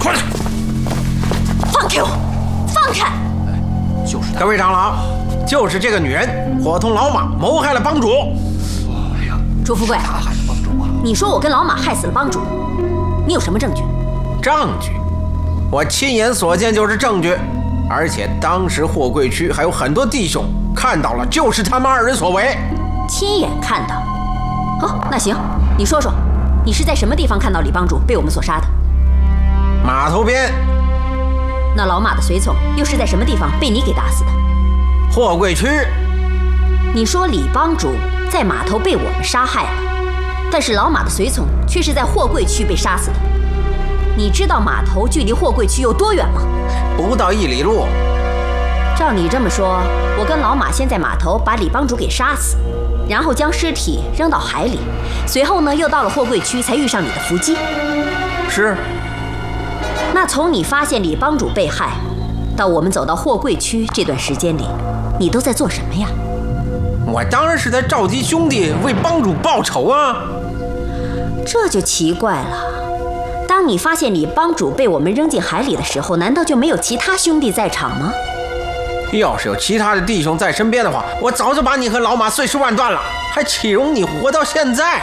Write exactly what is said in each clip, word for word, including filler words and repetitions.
快点！ 放开我！放开！ 就是各位长老，就是这个女人伙同老马谋害了帮主。 哎呀， 朱富贵， 他害了帮主啊！ 你说我跟老马害死了帮主，你有什么证据？ 证据？我亲眼所见就是证据，而且当时货柜区还有很多弟兄看到了，就是他们二人所为。 亲眼看到？哦，那行，你说说，你是在什么地方看到李帮主被我们所杀的？ 码头边。 那老马的随从又是在什么地方被你给打死的？ 货柜区。 你说李帮主在码头被我们杀害了，但是老马的随从却是在货柜区被杀死的。你知道码头距离货柜区有多远吗？ 不到一里路。 照你这么说，我跟老马先在码头把李帮主给杀死，然后将尸体扔到海里，随后呢又到了货柜区才遇上你的伏击。 是。 那从你发现李帮主被害，到我们走到货柜区这段时间里，你都在做什么呀？ 我当然是在召集兄弟为帮主报仇啊！ 这就奇怪了。当你发现李帮主被我们扔进海里的时候，难道就没有其他兄弟在场吗？ 要是有其他的弟兄在身边的话，我早就把你和老马碎尸万段了，还岂容你活到现在？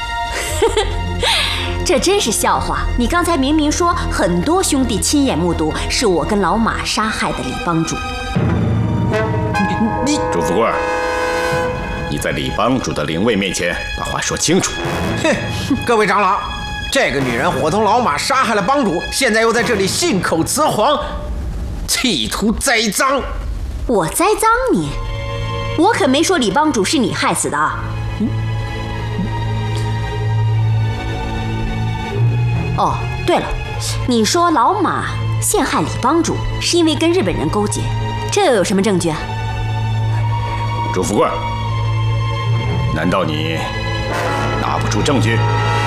这真是笑话！你刚才明明说很多兄弟亲眼目睹是我跟老马杀害的李帮主。 你朱富贵，你在李帮主的灵位面前把话说清楚。 哼，各位长老，这个女人伙同老马杀害了帮主，现在又在这里信口雌黄，企图栽赃。 我栽赃你？我可没说李帮主是你害死的啊！嗯。哦，对了，你说老马陷害李帮主是因为跟日本人勾结，这又有什么证据啊？ 朱富贵，难道你拿不出证据？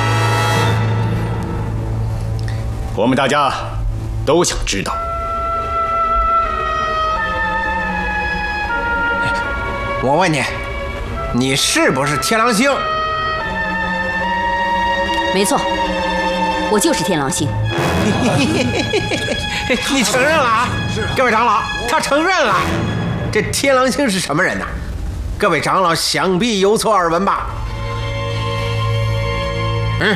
我们大家都想知道。 我问你，你是不是天狼星？ 没错，我就是天狼星。 你承认了啊？各位长老，他承认了。这天狼星是什么人呢？各位长老想必有所耳闻吧？嗯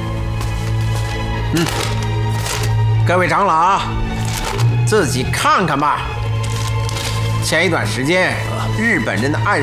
嗯，各位长老自己看看吧。前一段时间，日本人的暗